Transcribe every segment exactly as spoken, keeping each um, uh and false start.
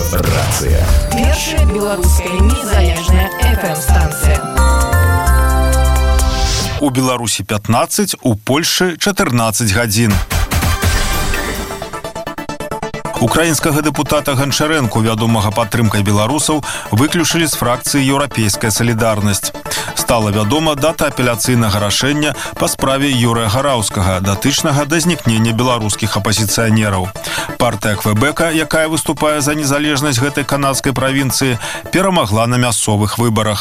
Рацыя. Першая беларуская незалежная эф эм-станцыя. У Беларусі пятнаццаць, у Польшы чатырнаццаць гадзін. Украінскага дэпутата Ганчарэнку, вядомага падтрымкай беларусаў, выключылі з фракцыі «Еўрапейская салідарнасць». Стала вядома дата апеляцыйнага рашэння па справе Юрыя Гараўскага, датычнага да знікнення беларускіх апазіцыянераў. Партыя Квэбэка, якая выступае за незалежнасць гэтай канадскай правінцыі, перамагла на мясцовых выбарах.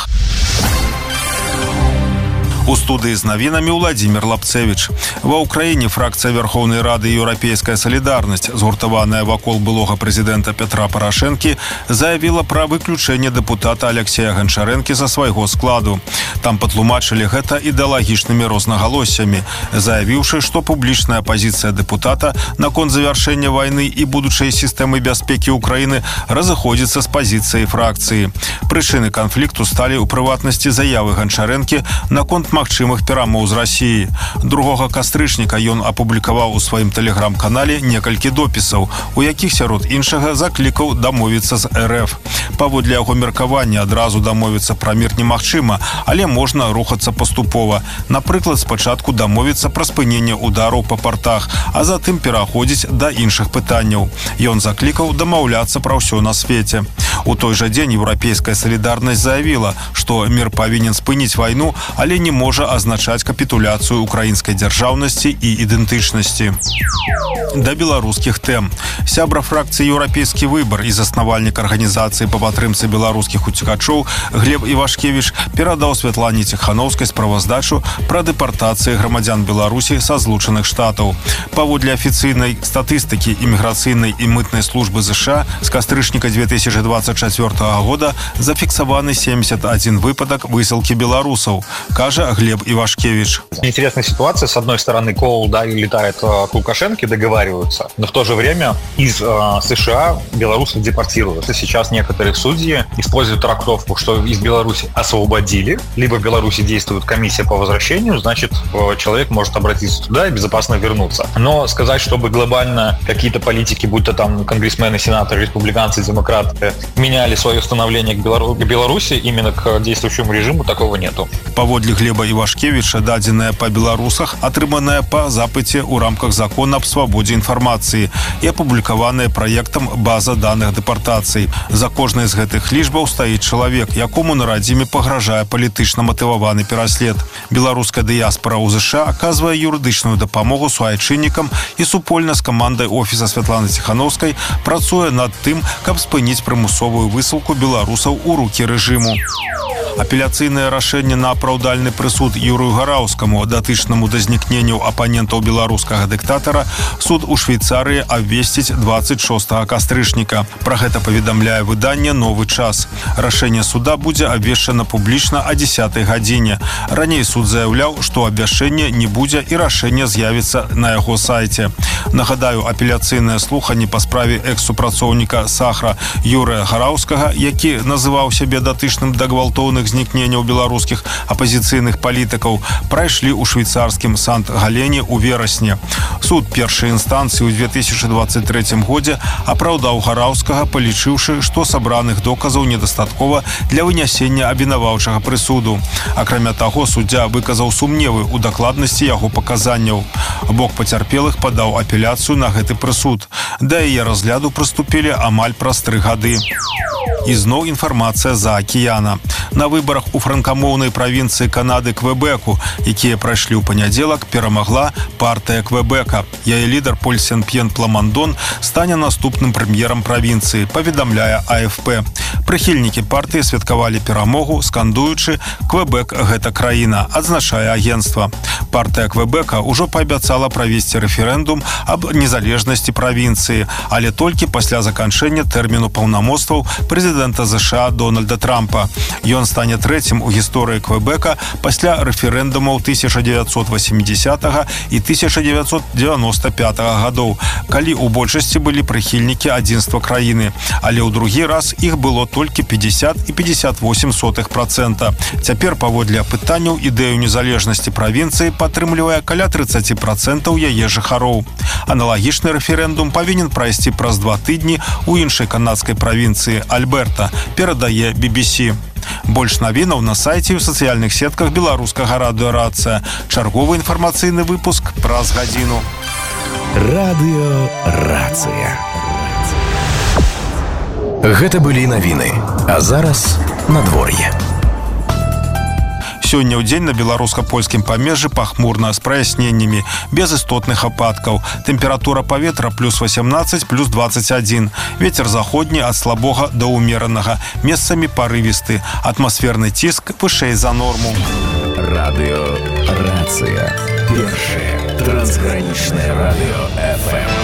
У студыі з навінамі Владзімір Лапцевіч. Ва ўкраіне фракцыя Верховнай Рады «Еўрапейская салідарнасць», згуртаваная вакол былога прэзідэнта Петра Парашэнкі, заявіла пра выключэнне дэпутата Аляксея Ганчарэнкі са свайго складу. Там патлумачылі гэта ідэалагічнымі рознагалоссямі, заявіўшы, што публічная пазіцыя дэпутата наконт завяршэння вайны і будучай сістэмы бяспекі ўкраіны разыходзіцца з пазіцыяй фракцыі. Прычыны канфлікту сталі ў прыватнасці заявы Ганчарэнкі наконт магчымых перамоў з Расіі. другога кастрычніка ён апублікаваў у сваім тэлеграм-канале некалькі допісаў, у якіх сярод іншага заклікаў дамовіцца з эр эф. Паводле яго меркавання, адразу дамовіцца пра мір немагчыма, але можна рухацца паступова. Напрыклад, спачатку дамовіцца пра спыненне удараў па партах, а затым пераходзіць да іншых пытанняў. Ён заклікаў дамаўляцца пра ўсё на свеце. У той жа дзень «Еўрапейская салідарнасць» заявіла, што мір павінен спыніць вайну, але не можа азначаць капітуляцыю украінскай дзяржаўнасці і ідэнтычнасці. Да беларускіх тэм. Сябра фракцыі «Еўрапейскі выбар» і заснавальнік арганізацыі па падтрымцы беларускіх уцекачоў Глеб Івашкевіч перадаў Святлане Ціханаўскай справаздачу пра дэпартацыі грамадзян Беларусі са злучаных штатаў. Паводле афіцыйнай статыстыкі іміграцыйнай і мытнай службы ЗША з кастрычніка две тысячи двадцать четвёртого года зафіксаваны семьдесят один выпадок высылкі беларусаў, кажа Глеб Ивашкевич. Интересная ситуация. С одной стороны, Коул, да, летает к Лукашенко, договариваются, но в то же время из э, США белорусов депортируют. И сейчас некоторые судьи используют трактовку, что из Беларуси освободили, либо в Беларуси действует комиссия по возвращению, значит, человек может обратиться туда и безопасно вернуться. Но сказать, чтобы глобально какие-то политики, будь то там конгрессмены, сенаторы, республиканцы, демократы, меняли свое становление к, Белору... к Беларуси именно к действующему режиму, такого нету. Паводле Глеба Івашкевіча, дадзеная па беларусах, атрыманая па запыце ў рамках закона аб свабодзе інфармацыі і апублікаваная праектам база даных дэпартацый. За кожнай з гэтых лічбаў стаіць чалавек, якому на радзіме пагражае палітычна матываваны пераслед. Беларуская дыяспара ў ЗША аказвае юрыдычную дапамогу суайчыннікам і супольна з камандай офіса Святланы Ціханаўскай працуе над тым, каб спыніць прымусовую высылку беларусаў у рукі рэжыму. Апеляцыйнае рашэнне на апраўдальны прысуд Юрыю Гараўскаму, датычнаму да знікненняў апанентаў беларускага дыктатара, суд у Швейцарыі абвесціць двадцать шостого кастрычніка. Пра гэта паведамляе выданне «Новы час». Рашэнне суда будзе абвешчана публічна о дзесятай гадзіне. Раней суд заяўляў, што абвяшчэння не будзе і рашэнне з'явіцца на яго сайце. Нагадаю, апеляцыйнае слуханне па справе экс-супрацоўніка Сахра Юрыя Гараўскага, які называў сябе датычным да гвалтоўных знікненняў беларускіх апазіцыйных палітыкаў, прайшлі ў швейцарскім Сант-Галене ў верасні. Суд першай інстанцыі ў две тысячи двадцать третьем годзе апраўдаў Гараўскага, палічыўшы, што сабраных доказаў недастаткова для вынясення абвінаваўчага прысуду. Акрамя таго, суддзя выказаў сумневы ў дакладнасці яго паказанняў. Бок пацярпелых падаў апеляцыю на гэты прысуд. Да яе разгляду прыступілі амаль праз тры гады. І зноў інфармацыя з-за акіяна. На выбарах у франкамоўнай правінцыі Канады Квэбэку, якія прайшлі ў панядзелак, перамагла партыя Квэбэка. Яе лідар Поль Сен-П'ен Пламандон стане наступным прэм'ерам правінцыі, паведамляе а эф пэ. Прыхільнікі партыі святкавалі перамогу, скандуючы «Квэбэк – гэта краіна», адзначае агенцтва. Партыя Квэбэка ўжо паабяцала правесці рэферэндум аб незалежнасці правінцыі, але толькі пасля заканчэння тэрміну паўнамоцтваў прэзідэнта прэзідэнта ЗША Дональда Трампа. Ён стане трэцім у гісторыі Квебека пасля рэферэндумаў тысяча дзевяцьсот восьмідзесятага і тысяча дзевяцьсот дзевяноста пятага гадоў, калі ў большасці былі прыхільнікі адзінства краіны, але ў другі раз іх было толькі пятьдесят і пятьдесят восемь сотых процента. Цяпер паводле апытанняў ідэю незалежнасці правінцыі падтрымлівае каля тридцать процентаў яе жыхароў. Аналагічны рэферэндум павінен прайсці праз два тыдні ў іншай канадскай правінцыі Альберта, перадае би би сі. Больш навінаў на сайце і ў сацыяльных сетках беларускага радыё «Рацыя». Чарговы інфармацыйны выпуск праз гадзіну. Радыё «Рацыя». Гэта былі навіны, а зараз надвор'е. Сёння ў дзень на беларуска-польскім памежжы пахмурна з праясненнямі, без істотных ападкаў. Тэмпература паветра плюс восемнадцать, плюс двадцать один. Вецер заходні ад слабога да ўмеранага, месцамі парывісты. Атмасферны ціск вышэй за норму. Радыё «Рацыя». Першае трансгранічнае радыё эф эм.